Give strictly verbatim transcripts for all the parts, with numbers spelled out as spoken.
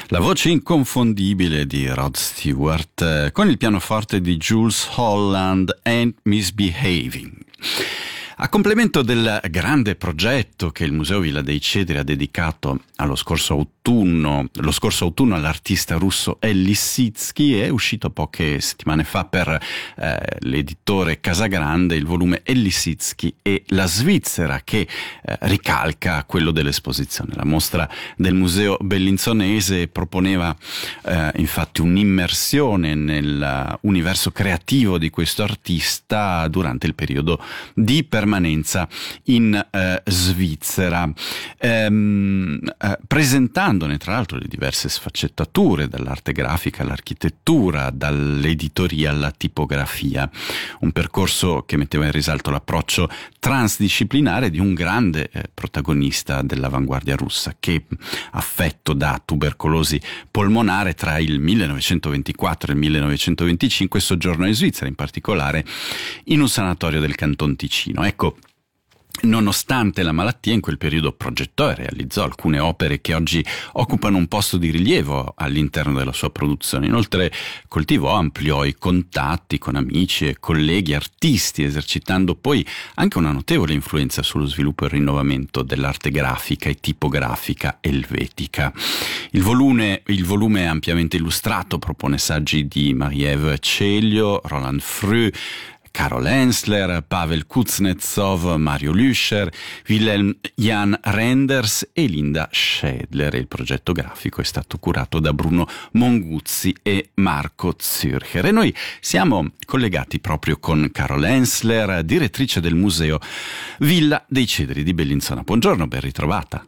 La voce inconfondibile di Rod Stewart eh, con il pianoforte di Jools Holland, Ain't Misbehaving. A complemento del grande progetto che il Museo Villa dei Cedri ha dedicato allo scorso autunno, lo scorso autunno all'artista russo El Lissitzky, è uscito poche settimane fa per eh, l'editore Casagrande il volume El Lissitzky e la Svizzera, che eh, ricalca quello dell'esposizione. La mostra del Museo Bellinzonese proponeva eh, infatti un'immersione nell'universo creativo di questo artista durante il periodo di permanenza in eh, Svizzera, ehm, eh, presentandone tra l'altro le diverse sfaccettature, dall'arte grafica all'architettura, dall'editoria alla tipografia, un percorso che metteva in risalto l'approccio transdisciplinare di un grande eh, protagonista dell'avanguardia russa che, affetto da tubercolosi polmonare tra il millenovecentoventiquattro e il millenovecentoventicinque, soggiornò in Svizzera, in particolare in un sanatorio del Canton Ticino. Ecco, nonostante la malattia, in quel periodo progettò e realizzò alcune opere che oggi occupano un posto di rilievo all'interno della sua produzione. Inoltre coltivò, ampliò i contatti con amici e colleghi artisti, esercitando poi anche una notevole influenza sullo sviluppo e il rinnovamento dell'arte grafica e tipografica elvetica. Il volume, il volume è ampiamente illustrato, propone saggi di Marie-Ève Celio, Roland Frü, Karol Hensler, Pavel Kuznetsov, Mario Lüscher, Wilhelm Jan Renders e Linda Schädler. Il progetto grafico è stato curato da Bruno Monguzzi e Marco Zürcher. E noi siamo collegati proprio con Karol Hensler, direttrice del Museo Villa dei Cedri di Bellinzona. Buongiorno, ben ritrovata.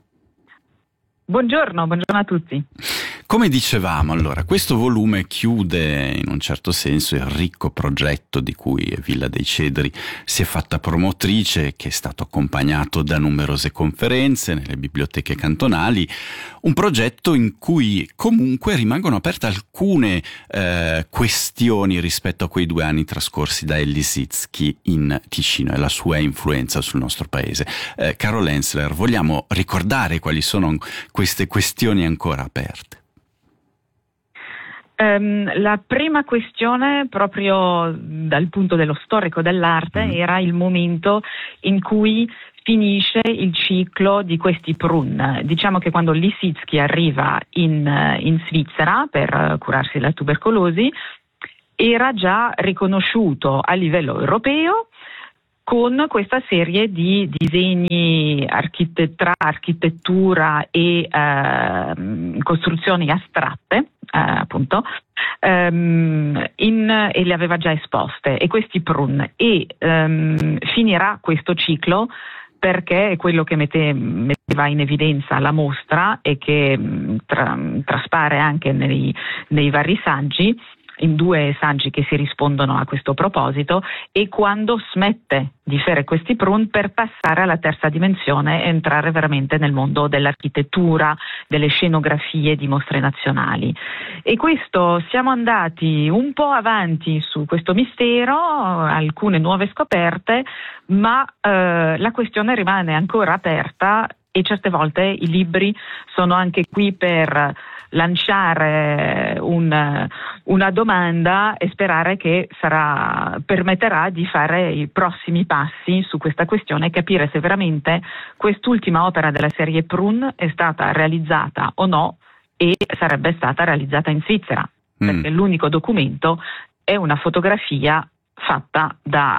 Buongiorno, buongiorno a tutti. Come dicevamo, allora, questo volume chiude in un certo senso il ricco progetto di cui Villa dei Cedri si è fatta promotrice, che è stato accompagnato da numerose conferenze nelle biblioteche cantonali, un progetto in cui comunque rimangono aperte alcune eh, questioni rispetto a quei due anni trascorsi da El Lissitzky in Ticino e la sua influenza sul nostro paese. Eh, Karol Hensler, vogliamo ricordare quali sono queste questioni ancora aperte? Um, la prima questione, proprio dal punto dello storico dell'arte, mm. era il momento in cui finisce il ciclo di questi prun. Diciamo che quando Lissitzky arriva in, in Svizzera per curarsi la tubercolosi, era già riconosciuto a livello europeo con questa serie di disegni, architettura, architettura e eh, costruzioni astratte, eh, appunto, ehm, in, e le aveva già esposte, e questi prun. E ehm, finirà questo ciclo perché è quello che mette, metteva in evidenza la mostra e che tra, traspare anche nei, nei vari saggi, in due saggi che si rispondono a questo proposito, e quando smette di fare questi prun per passare alla terza dimensione e entrare veramente nel mondo dell'architettura, delle scenografie di mostre nazionali. E questo, siamo andati un po' avanti su questo mistero, alcune nuove scoperte, ma eh, la questione rimane ancora aperta e certe volte i libri sono anche qui per lanciare un, una domanda e sperare che sarà, permetterà di fare i prossimi passi su questa questione e capire se veramente quest'ultima opera della serie Prun è stata realizzata o no, e sarebbe stata realizzata in Svizzera, mm. perché l'unico documento è una fotografia fatta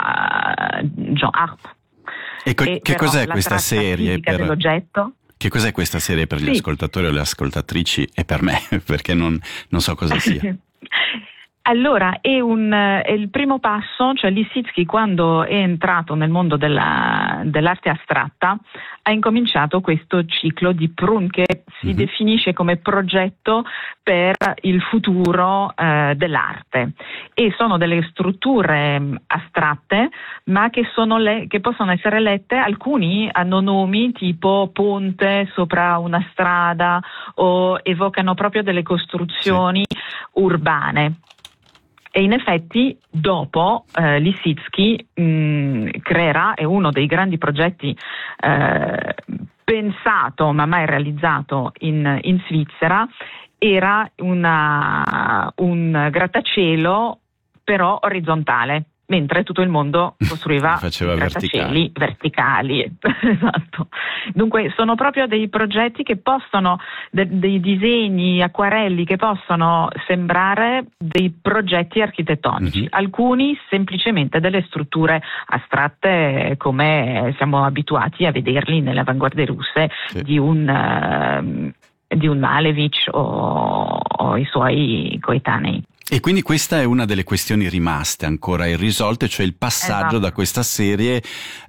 da John Arp. E co- e che cos'è questa serie per dell'oggetto? Che cos'è questa serie per gli sì. ascoltatori o le ascoltatrici e per me, perché non, non so cosa sia. Allora, è, un, è il primo passo, cioè Lissitzky, quando è entrato nel mondo della, dell'arte astratta, ha incominciato questo ciclo di Prun che si mm-hmm. definisce come progetto per il futuro eh, dell'arte, e sono delle strutture astratte ma che, sono le, che possono essere lette, alcuni hanno nomi tipo ponte sopra una strada o evocano proprio delle costruzioni sì. urbane. E in effetti dopo eh, Lissitzky mh, creerà, è uno dei grandi progetti eh, pensato ma mai realizzato in, in Svizzera, era una, un grattacielo però orizzontale, mentre tutto il mondo costruiva grattacieli verticali. verticali. Esatto. Dunque sono proprio dei progetti che possono, de, dei disegni, acquarelli che possono sembrare dei progetti architettonici, mm-hmm. alcuni semplicemente delle strutture astratte come siamo abituati a vederli nelle avanguardie russe, sì. di un... Uh, di un Malevich o, o i suoi coetanei. E quindi questa è una delle questioni rimaste ancora irrisolte, cioè il passaggio esatto. da questa serie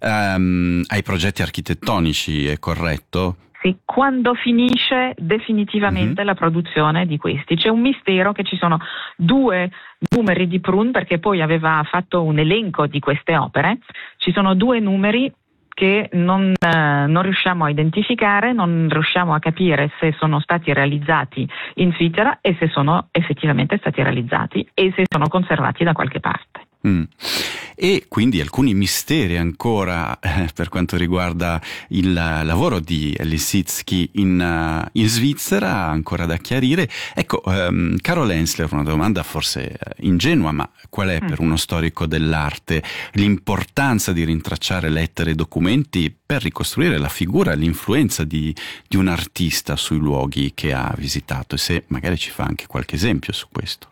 um, ai progetti architettonici, è corretto? Sì, quando finisce definitivamente mm-hmm. la produzione di questi. C'è un mistero che ci sono due numeri di Prun, perché poi aveva fatto un elenco di queste opere, ci sono due numeri che non, eh, non riusciamo a identificare, non riusciamo a capire se sono stati realizzati in Svizzera e se sono effettivamente stati realizzati e se sono conservati da qualche parte. Mm. E quindi alcuni misteri ancora eh, per quanto riguarda il uh, lavoro di Lissitzky in, uh, in Svizzera, ancora da chiarire. Ecco, um, caro Lenzler, una domanda forse ingenua, ma qual è mm. per uno storico dell'arte l'importanza di rintracciare lettere e documenti per ricostruire la figura e l'influenza di, di un artista sui luoghi che ha visitato, e se magari ci fa anche qualche esempio su questo?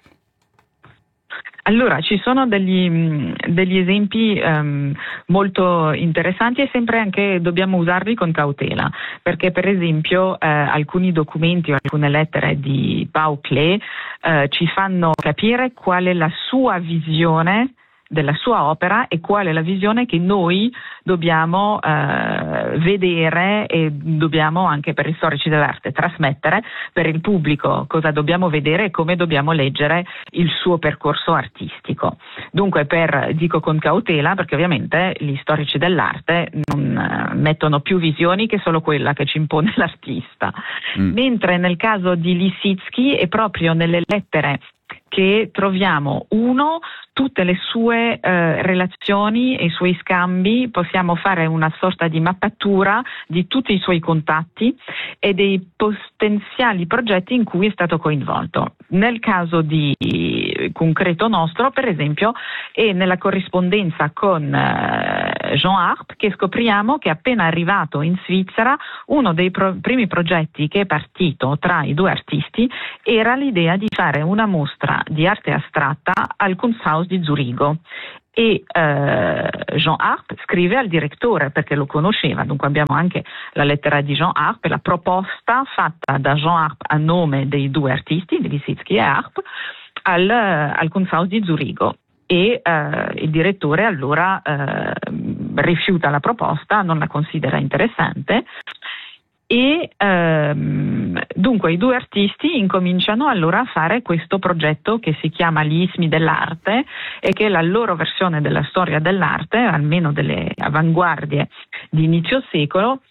Allora, ci sono degli, degli esempi um, molto interessanti, e sempre anche dobbiamo usarli con cautela, perché per esempio eh, alcuni documenti o alcune lettere di Paul Klee eh, ci fanno capire qual è la sua visione della sua opera e qual è la visione che noi dobbiamo eh, vedere e dobbiamo anche per gli storici dell'arte trasmettere per il pubblico, cosa dobbiamo vedere e come dobbiamo leggere il suo percorso artistico. Dunque, per, dico con cautela, perché ovviamente gli storici dell'arte non eh, mettono più visioni che solo quella che ci impone l'artista, mm. mentre nel caso di Lissitzky è proprio nelle lettere che troviamo, uno, tutte le sue eh, relazioni e i suoi scambi, possiamo fare una sorta di mappatura di tutti i suoi contatti e dei potenziali progetti in cui è stato coinvolto. Nel caso di concreto nostro, per esempio, è nella corrispondenza con eh, Jean Arp che scopriamo che appena arrivato in Svizzera uno dei pro- primi progetti che è partito tra i due artisti era l'idea di fare una mostra di arte astratta al Kunsthaus di Zurigo, e eh, Jean Arp scrive al direttore perché lo conosceva, dunque abbiamo anche la lettera di Jean Arp e la proposta fatta da Jean Arp a nome dei due artisti, di Lissitzky e Arp, al, al Kunsthaus di Zurigo, e eh, il direttore allora eh, rifiuta la proposta, non la considera interessante. E ehm, dunque i due artisti incominciano allora a fare questo progetto che si chiama Gli Ismi dell'arte, e che è la loro versione della storia dell'arte, almeno delle avanguardie di inizio secolo,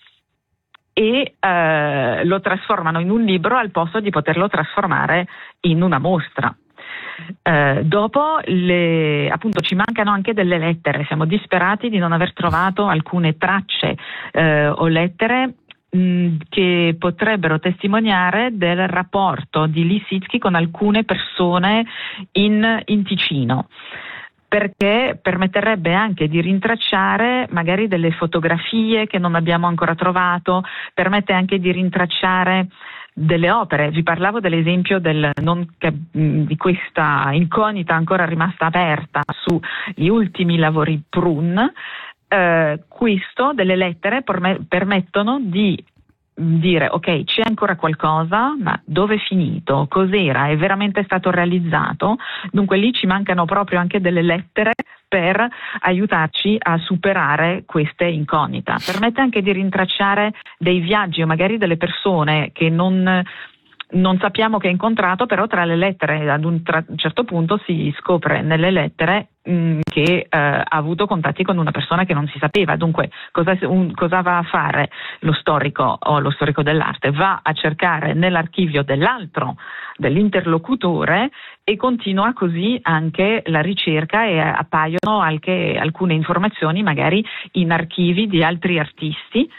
e eh, lo trasformano in un libro al posto di poterlo trasformare in una mostra. Eh, dopo le, appunto ci mancano anche delle lettere, siamo disperati di non aver trovato alcune tracce eh, o lettere che potrebbero testimoniare del rapporto di Lissitzky con alcune persone in, in Ticino, perché permetterebbe anche di rintracciare magari delle fotografie che non abbiamo ancora trovato, permette anche di rintracciare delle opere. Vi parlavo dell'esempio del, non, di questa incognita ancora rimasta aperta sugli ultimi lavori Prun. Uh, questo, delle lettere perme- permettono di dire ok, c'è ancora qualcosa, ma dove è finito? Cos'era? È veramente stato realizzato? Dunque lì ci mancano proprio anche delle lettere per aiutarci a superare queste incognite. Permette anche di rintracciare dei viaggi o magari delle persone che non non sappiamo che ha incontrato, però tra le lettere ad un tra- certo punto si scopre nelle lettere mh, che eh, ha avuto contatti con una persona che non si sapeva. Dunque cosa, un, cosa va a fare lo storico o lo storico dell'arte? Va a cercare nell'archivio dell'altro, dell'interlocutore, e continua così anche la ricerca, e appaiono anche alcune informazioni magari in archivi di altri artisti,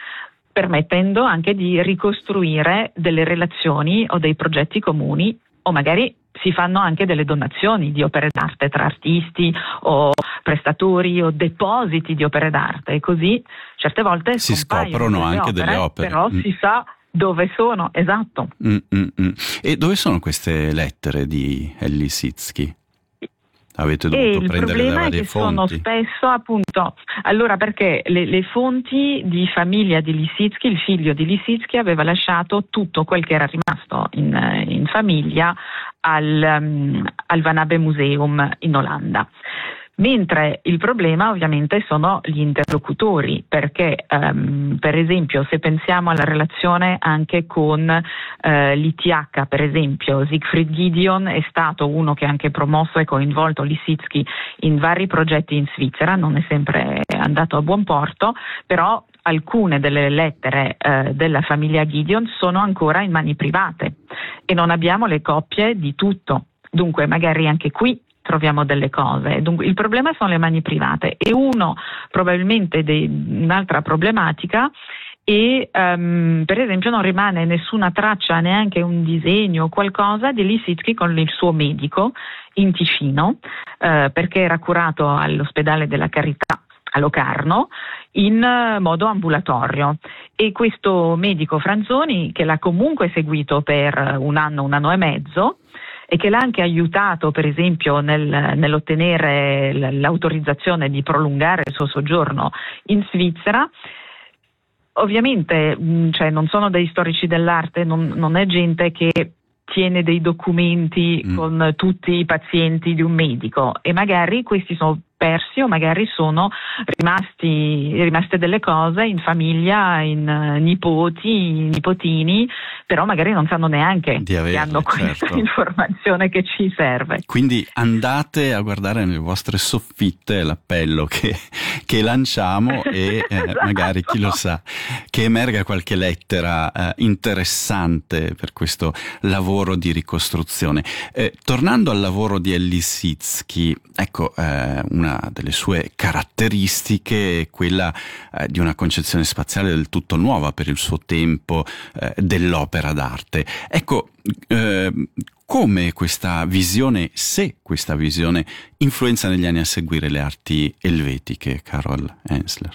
permettendo anche di ricostruire delle relazioni o dei progetti comuni, o magari si fanno anche delle donazioni di opere d'arte tra artisti o prestatori o depositi di opere d'arte, e così certe volte si scoprono delle anche opere, delle opere, però mm. si sa dove sono, esatto. Mm, mm, mm. E dove sono queste lettere di Elie Lissitzky? Avete dovuto e prendere da varie fonti? Il problema è che fonti? sono spesso, appunto, allora perché le, le fonti di famiglia di Lissitzky, il figlio di Lissitzky aveva lasciato tutto quel che era rimasto in, in famiglia al, um, al Van Abbe Museum in Olanda. Mentre il problema ovviamente sono gli interlocutori, perché um, per esempio se pensiamo alla relazione anche con uh, l'I T H, per esempio Siegfried Gideon è stato uno che ha anche promosso e coinvolto Lissitzky in vari progetti in Svizzera, non è sempre andato a buon porto, però alcune delle lettere uh, della famiglia Gideon sono ancora in mani private e non abbiamo le copie di tutto, dunque magari anche qui troviamo delle cose. Dunque, il problema sono le mani private, e uno probabilmente de, un'altra problematica e um, per esempio non rimane nessuna traccia, neanche un disegno o qualcosa di Lissitzky con il suo medico in Ticino, uh, perché era curato all'ospedale della Carità a Locarno in uh, modo ambulatorio, e questo medico Franzoni, che l'ha comunque seguito per un anno, un anno e mezzo, e che l'ha anche aiutato per esempio nel, nell'ottenere l'autorizzazione di prolungare il suo soggiorno in Svizzera. Ovviamente mh, cioè, non sono dei storici dell'arte, non, non è gente che tiene dei documenti mm. con tutti i pazienti di un medico, e magari questi sono persi o magari sono rimasti rimaste delle cose in famiglia, in uh, nipoti, nipotini, però magari non sanno neanche di averle, che hanno questa certo. informazione che ci serve. Quindi andate a guardare nelle vostre soffitte, l'appello che, che lanciamo e eh, Esatto. magari, chi lo sa, che emerga qualche lettera eh, interessante per questo lavoro di ricostruzione. Eh, tornando al lavoro di Elie Lissitzky, ecco, eh, una delle sue caratteristiche è quella eh, di una concezione spaziale del tutto nuova per il suo tempo eh, dell'opera d'arte. Ecco, eh, come questa visione, se questa visione influenza negli anni a seguire le arti elvetiche, Carol Hensler?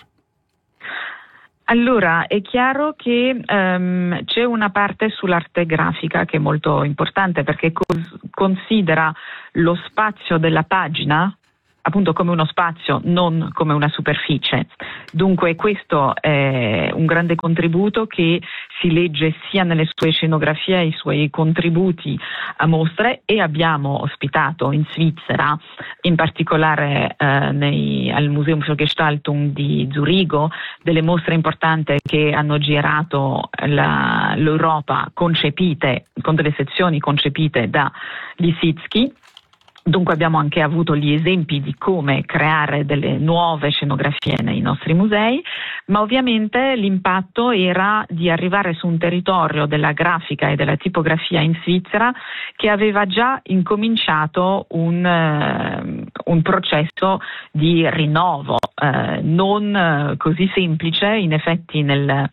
Allora, è chiaro che um, c'è una parte sull'arte grafica che è molto importante, perché cos- considera lo spazio della pagina appunto come uno spazio, non come una superficie. Dunque questo è un grande contributo che si legge sia nelle sue scenografie, i suoi contributi a mostre, e abbiamo ospitato in Svizzera, in particolare eh, nei, al Museum für Gestaltung di Zurigo, delle mostre importanti che hanno girato la, l'Europa, concepite, con delle sezioni concepite da Lissitzky. Dunque abbiamo anche avuto gli esempi di come creare delle nuove scenografie nei nostri musei, ma ovviamente l'impatto era di arrivare su un territorio della grafica e della tipografia in Svizzera che aveva già incominciato un, uh, un processo di rinnovo, uh, non così semplice. In effetti nel,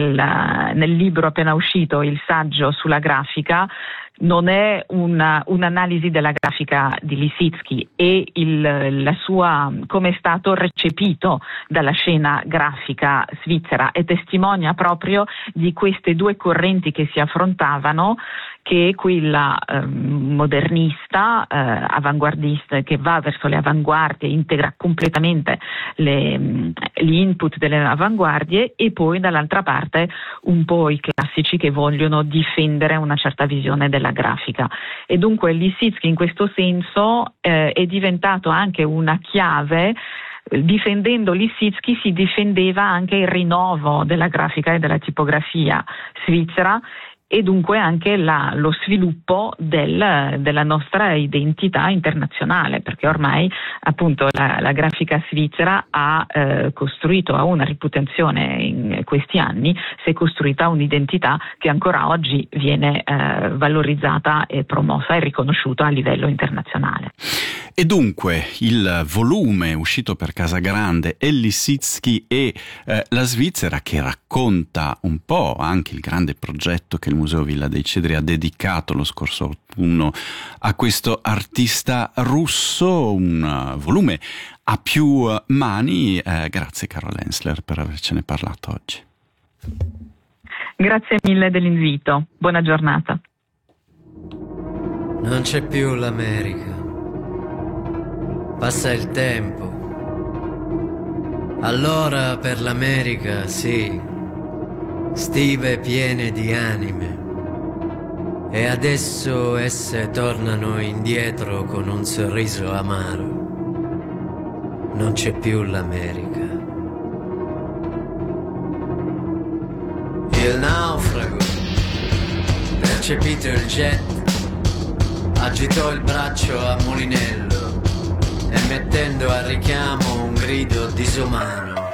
nel, nel libro appena uscito, il saggio sulla grafica, non è una, un'analisi della grafica di Lissitzky, e il, la sua, come è stato recepito dalla scena grafica svizzera, e testimonia proprio di queste due correnti che si affrontavano, che è quella eh, modernista, eh, avanguardista, che va verso le avanguardie, integra completamente le, gli input delle avanguardie, e poi dall'altra parte un po' i classici che vogliono difendere una certa visione della grafica. E dunque Lissitzky in questo senso eh, è diventato anche una chiave. Difendendo Lissitzky si difendeva anche il rinnovo della grafica e della tipografia svizzera, e dunque anche la, lo sviluppo del, della nostra identità internazionale, perché ormai appunto la, la grafica svizzera ha eh, costruito, ha una reputazione in questi anni, si è costruita un'identità che ancora oggi viene eh, valorizzata e promossa e riconosciuta a livello internazionale. E dunque il volume uscito per Casagrande, Elli Sitzky e eh, la Svizzera, che racconta un po' anche il grande progetto che il Museo Villa dei Cedri ha dedicato lo scorso autunno a questo artista russo, un uh, volume a più uh, mani. Eh, grazie Carol Hensler per avercene parlato oggi. Grazie mille dell'invito, buona giornata. Non c'è più l'America. Passa il tempo. Allora per l'America, sì, stive piene di anime. E adesso esse tornano indietro con un sorriso amaro. Non c'è più l'America. Il naufrago, percepito il jet, agitò il braccio a mulinello, emettendo a richiamo un grido disumano.